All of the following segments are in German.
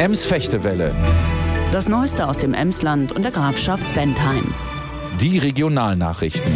Ems-Fechtewelle. Das Neueste aus dem Emsland und der Grafschaft Bentheim. Die Regionalnachrichten.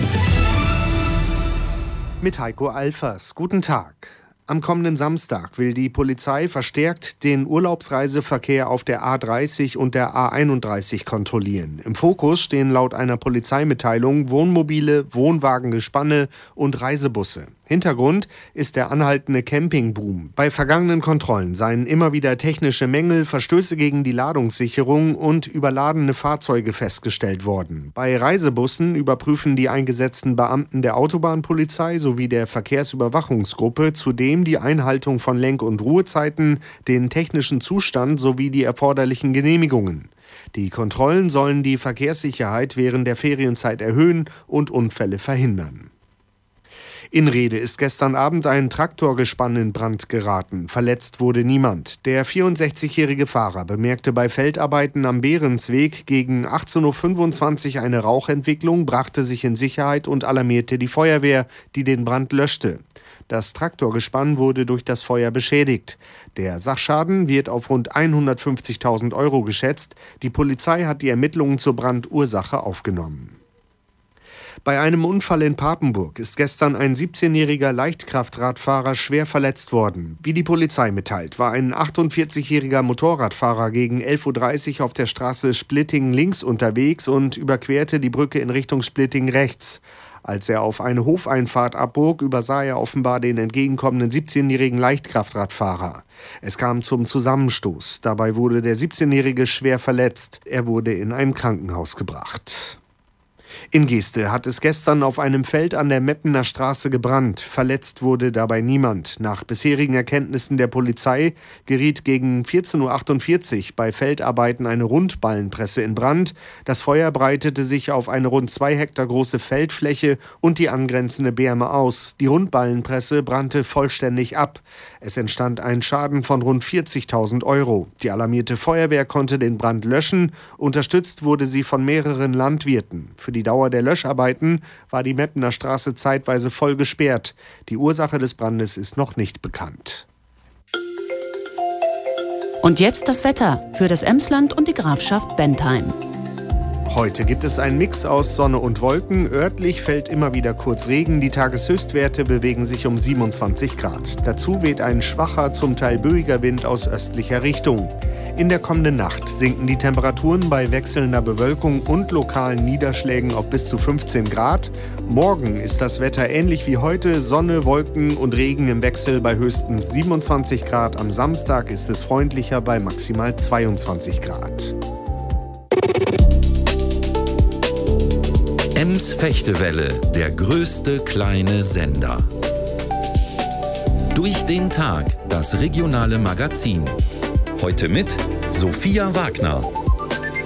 Mit Heiko Alfers. Guten Tag. Am kommenden Samstag will die Polizei verstärkt den Urlaubsreiseverkehr auf der A30 und der A31 kontrollieren. Im Fokus stehen laut einer Polizeimitteilung Wohnmobile, Wohnwagengespanne und Reisebusse. Hintergrund ist der anhaltende Campingboom. Bei vergangenen Kontrollen seien immer wieder technische Mängel, Verstöße gegen die Ladungssicherung und überladene Fahrzeuge festgestellt worden. Bei Reisebussen überprüfen die eingesetzten Beamten der Autobahnpolizei sowie der Verkehrsüberwachungsgruppe zudem die Einhaltung von Lenk- und Ruhezeiten, den technischen Zustand sowie die erforderlichen Genehmigungen. Die Kontrollen sollen die Verkehrssicherheit während der Ferienzeit erhöhen und Unfälle verhindern. In Rhede ist gestern Abend ein Traktorgespann in Brand geraten. Verletzt wurde niemand. Der 64-jährige Fahrer bemerkte bei Feldarbeiten am Behrensweg gegen 18.25 Uhr eine Rauchentwicklung, brachte sich in Sicherheit und alarmierte die Feuerwehr, die den Brand löschte. Das Traktorgespann wurde durch das Feuer beschädigt. Der Sachschaden wird auf rund 150.000 € geschätzt. Die Polizei hat die Ermittlungen zur Brandursache aufgenommen. Bei einem Unfall in Papenburg ist gestern ein 17-jähriger Leichtkraftradfahrer schwer verletzt worden. Wie die Polizei mitteilt, war ein 48-jähriger Motorradfahrer gegen 11.30 Uhr auf der Straße Splitting links unterwegs und überquerte die Brücke in Richtung Splitting rechts. Als er auf eine Hofeinfahrt abbog, übersah er offenbar den entgegenkommenden 17-jährigen Leichtkraftradfahrer. Es kam zum Zusammenstoß. Dabei wurde der 17-jährige schwer verletzt. Er wurde in ein Krankenhaus gebracht. In Geeste hat es gestern auf einem Feld an der Meppener Straße gebrannt. Verletzt wurde dabei niemand. Nach bisherigen Erkenntnissen der Polizei geriet gegen 14.48 Uhr bei Feldarbeiten eine Rundballenpresse in Brand. Das Feuer breitete sich auf eine rund 2 Hektar große Feldfläche und die angrenzende Berme aus. Die Rundballenpresse brannte vollständig ab. Es entstand ein Schaden von rund 40.000 €. Die alarmierte Feuerwehr konnte den Brand löschen. Unterstützt wurde sie von mehreren Landwirten. Für die Dauer der Löscharbeiten war die Meppener Straße zeitweise voll gesperrt. Die Ursache des Brandes ist noch nicht bekannt. Und jetzt das Wetter für das Emsland und die Grafschaft Bentheim. Heute gibt es einen Mix aus Sonne und Wolken. Örtlich fällt immer wieder kurz Regen. Die Tageshöchstwerte bewegen sich um 27 Grad. Dazu weht ein schwacher, zum Teil böiger Wind aus östlicher Richtung. In der kommenden Nacht sinken die Temperaturen bei wechselnder Bewölkung und lokalen Niederschlägen auf bis zu 15 Grad. Morgen ist das Wetter ähnlich wie heute. Sonne, Wolken und Regen im Wechsel bei höchstens 27 Grad. Am Samstag ist es freundlicher bei maximal 22 Grad. Ems-Fechtewelle, der größte kleine Sender. Durch den Tag, das regionale Magazin. Heute mit Sophia Wagner.